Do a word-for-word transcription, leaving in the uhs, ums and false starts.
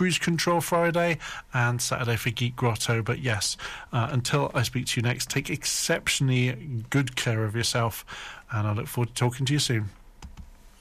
Cruise Control Friday and Saturday for Geek Grotto. But yes, uh, until I speak to you next, take exceptionally good care of yourself, and I look forward to talking to you soon.